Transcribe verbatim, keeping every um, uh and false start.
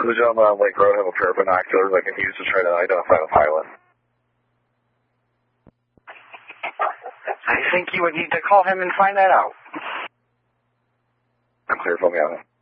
Does the gentleman on Lake Road have a pair of binoculars I can use to try to identify the pilot? I think you would need to call him and find that out. I'm clear, phone me out.